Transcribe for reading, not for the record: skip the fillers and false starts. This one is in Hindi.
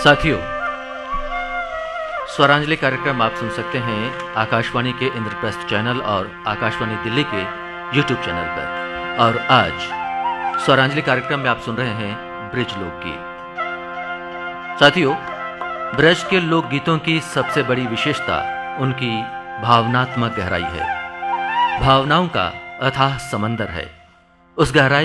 साथियों, स्वरांजलि कार्यक्रम आप सुन सकते हैं आकाशवाणी के इंद्रप्रस्थ चैनल और आकाशवाणी दिल्ली के यूट्यूब चैनल पर। और आज स्वरांजलि कार्यक्रम में आप सुन रहे हैं ब्रज लोकगीत। साथियों, ब्रज के लोकगीतों की सबसे बड़ी विशेषता उनकी भावनात्मक गहराई है। भावनाओं का अथाह समंदर है। उस गहराई